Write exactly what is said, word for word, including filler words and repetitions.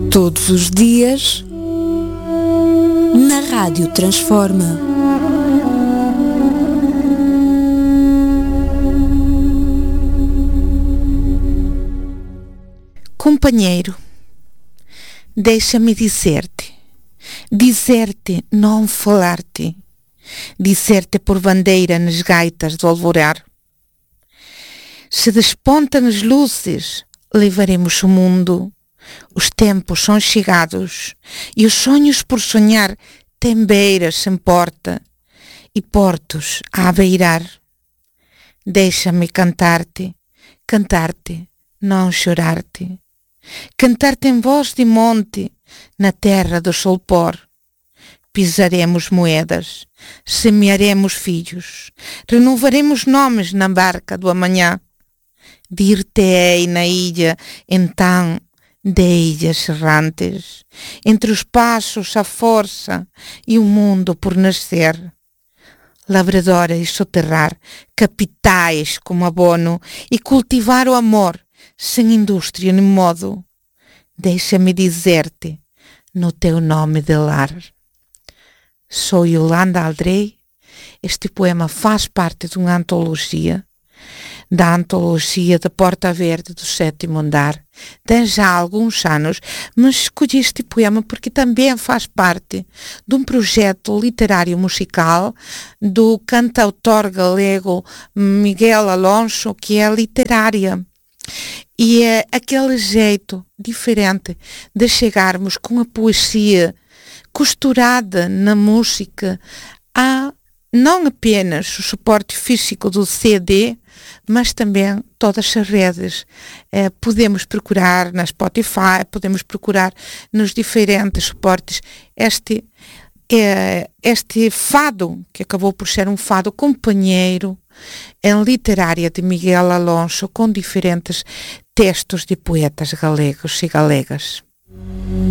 Todos os dias, na Rádio Transforma. Companheiro, deixa-me dizer-te, dizer-te, não falar-te, dizer-te por bandeira nas gaitas do alvorar. Se despontam as luzes, levaremos o mundo. Os tempos são chegados e os sonhos por sonhar têm beiras sem porta e portos a beirar. Deixa-me cantar-te, cantar-te, não chorar-te. Cantar-te em voz de monte, na terra do sol pôr. Pisaremos moedas, semearemos filhos, renovaremos nomes na barca do amanhã. Dir-te-ei na ilha, então, de ilhas errantes, entre os passos a força e o mundo por nascer. Labrador e soterrar capitais como abono e cultivar o amor sem indústria nem modo. Deixa-me dizer-te no teu nome de lar. Sou Yolanda Aldrey. Este poema faz parte de uma antologia, da antologia da Porta Verde do Sétimo Andar. Tem já alguns anos, mas escolhi este poema porque também faz parte de um projeto literário musical do cantautor galego Miguel Alonso, que é literária. E é aquele jeito diferente de chegarmos com a poesia costurada na música a não apenas o suporte físico do C D, mas também todas as redes. Eh, podemos procurar na Spotify, podemos procurar nos diferentes suportes este, eh, este fado, que acabou por ser um fado companheiro em literária de Miguel Alonso, com diferentes textos de poetas galegos e galegas.